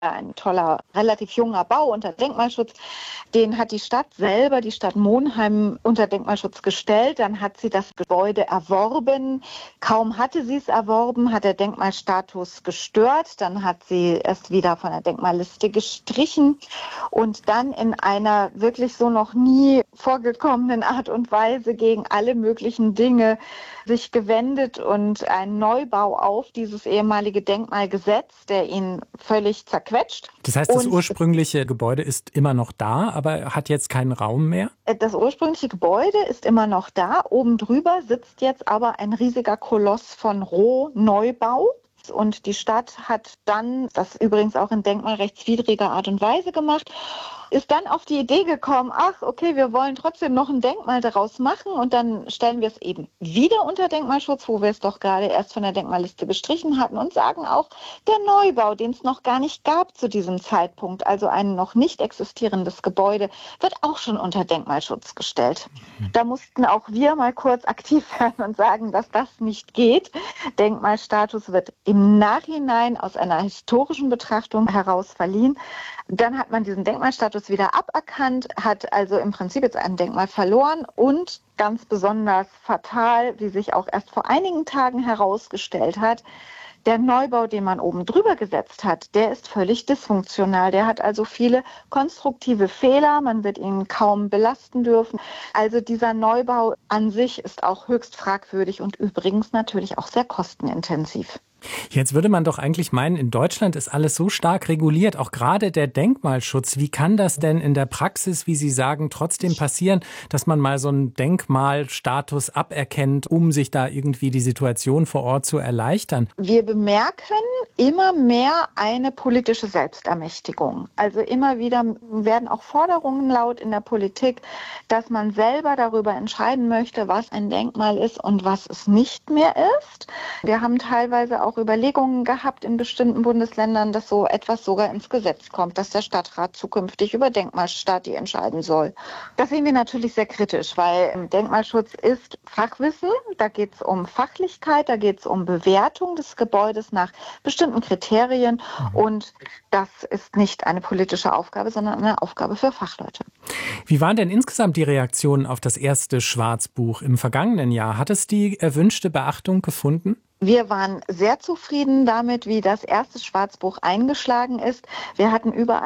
ein toller, relativ junger Bau unter Denkmalschutz. Den hat die Stadt selber, die Stadt Monheim, unter Denkmalschutz gestellt. Dann hat sie das Gebäude erworben. Kaum hatte sie es erworben, hat der Denkmalstatus gestört. Dann hat sie es wieder von der Denkmalliste gestrichen und dann in einer wirklich so noch nie vorgekommenen Art und Weise gegen alle möglichen Dinge sich gewendet und einen Neubau auf dieses ehemalige Denkmal gesetzt, der ihn völlig zerquetscht. Das heißt, das ursprüngliche Gebäude ist immer noch da, aber hat jetzt keinen Raum mehr? Das ursprüngliche Gebäude ist immer noch da. Oben drüber sitzt jetzt aber ein riesiger Koloss von Rohneubau. Und die Stadt hat dann, das übrigens auch in denkmalrechtswidriger Art und Weise gemacht, ist dann auf die Idee gekommen, ach okay, wir wollen trotzdem noch ein Denkmal daraus machen und dann stellen wir es eben wieder unter Denkmalschutz, wo wir es doch gerade erst von der Denkmalliste gestrichen hatten und sagen auch, der Neubau, den es noch gar nicht gab zu diesem Zeitpunkt, also ein noch nicht existierendes Gebäude, wird auch schon unter Denkmalschutz gestellt. Da mussten auch wir mal kurz aktiv werden und sagen, dass das nicht geht. Denkmalstatus wird im Nachhinein aus einer historischen Betrachtung heraus verliehen. Dann hat man diesen Denkmalstatus wieder aberkannt, hat also im Prinzip jetzt ein Denkmal verloren und ganz besonders fatal, wie sich auch erst vor einigen Tagen herausgestellt hat, der Neubau, den man oben drüber gesetzt hat, der ist völlig dysfunktional. Der hat also viele konstruktive Fehler. Man wird ihn kaum belasten dürfen. Also dieser Neubau an sich ist auch höchst fragwürdig und übrigens natürlich auch sehr kostenintensiv. Jetzt würde man doch eigentlich meinen, in Deutschland ist alles so stark reguliert, auch gerade der Denkmalschutz. Wie kann das denn in der Praxis, wie Sie sagen, trotzdem passieren, dass man mal so einen Denkmalstatus aberkennt, um sich da irgendwie die Situation vor Ort zu erleichtern? Wir bemerken immer mehr eine politische Selbstermächtigung. Also immer wieder werden auch Forderungen laut in der Politik, dass man selber darüber entscheiden möchte, was ein Denkmal ist und was es nicht mehr ist. Wir haben teilweise auch Überlegungen gehabt in bestimmten Bundesländern, dass so etwas sogar ins Gesetz kommt, dass der Stadtrat zukünftig über Denkmalstati entscheiden soll. Das sehen wir natürlich sehr kritisch, weil Denkmalschutz ist Fachwissen, da geht es um Fachlichkeit, da geht es um Bewertung des Gebäudes nach bestimmten Kriterien und das ist nicht eine politische Aufgabe, sondern eine Aufgabe für Fachleute. Wie waren denn insgesamt die Reaktionen auf das erste Schwarzbuch im vergangenen Jahr? Hat es die erwünschte Beachtung gefunden? Wir waren sehr zufrieden damit, wie das erste Schwarzbuch eingeschlagen ist. Wir hatten über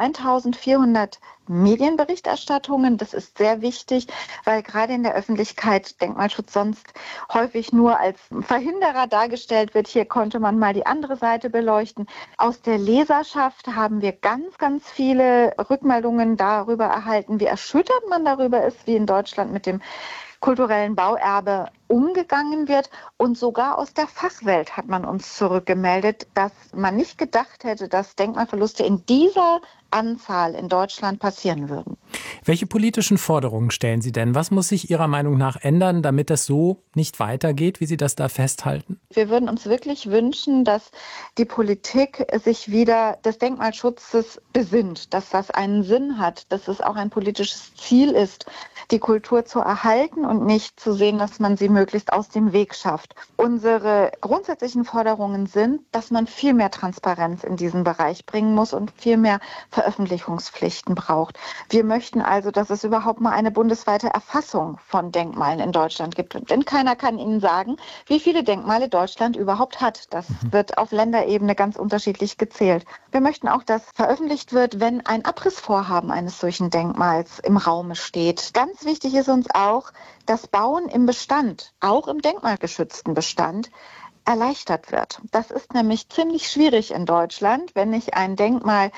1400 Medienberichterstattungen. Das ist sehr wichtig, weil gerade in der Öffentlichkeit Denkmalschutz sonst häufig nur als Verhinderer dargestellt wird. Hier konnte man mal die andere Seite beleuchten. Aus der Leserschaft haben wir ganz, ganz viele Rückmeldungen darüber erhalten, wie erschüttert man darüber ist, wie in Deutschland mit dem kulturellen Bauerbe umgegangen wird. Und sogar aus der Fachwelt hat man uns zurückgemeldet, dass man nicht gedacht hätte, dass Denkmalverluste in dieser Anzahl in Deutschland passieren würden. Welche politischen Forderungen stellen Sie denn? Was muss sich Ihrer Meinung nach ändern, damit das so nicht weitergeht, wie Sie das da festhalten? Wir würden uns wirklich wünschen, dass die Politik sich wieder des Denkmalschutzes besinnt, dass das einen Sinn hat, dass es auch ein politisches Ziel ist, die Kultur zu erhalten und nicht zu sehen, dass man sie möglichst aus dem Weg schafft. Unsere grundsätzlichen Forderungen sind, dass man viel mehr Transparenz in diesen Bereich bringen muss und viel mehr Veröffentlichungspflichten braucht. Wir möchten also, dass es überhaupt mal eine bundesweite Erfassung von Denkmalen in Deutschland gibt. Denn keiner kann Ihnen sagen, wie viele Denkmale Deutschland überhaupt hat. Das wird auf Länderebene ganz unterschiedlich gezählt. Wir möchten auch, dass veröffentlicht wird, wenn ein Abrissvorhaben eines solchen Denkmals im Raume steht. Ganz wichtig ist uns auch, dass Bauen im Bestand, auch im denkmalgeschützten Bestand, erleichtert wird. Das ist nämlich ziemlich schwierig in Deutschland, wenn ich ein Denkmal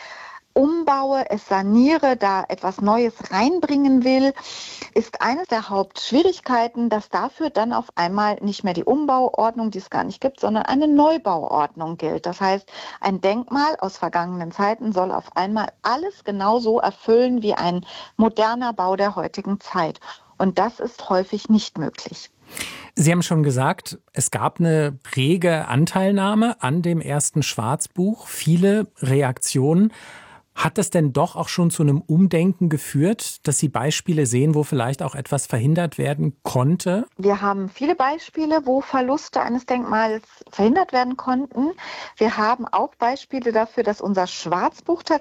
umbaue, es saniere, da etwas Neues reinbringen will, ist eines der Hauptschwierigkeiten, dass dafür dann auf einmal nicht mehr die Umbauordnung, die es gar nicht gibt, sondern eine Neubauordnung gilt. Das heißt, ein Denkmal aus vergangenen Zeiten soll auf einmal alles genauso erfüllen wie ein moderner Bau der heutigen Zeit. Und das ist häufig nicht möglich. Sie haben schon gesagt, es gab eine rege Anteilnahme an dem ersten Schwarzbuch, viele Reaktionen. Hat das denn doch auch schon zu einem Umdenken geführt, dass Sie Beispiele sehen, wo vielleicht auch etwas verhindert werden konnte? Wir haben viele Beispiele, wo Verluste eines Denkmals verhindert werden konnten. Wir haben auch Beispiele dafür, dass unser Schwarzbuch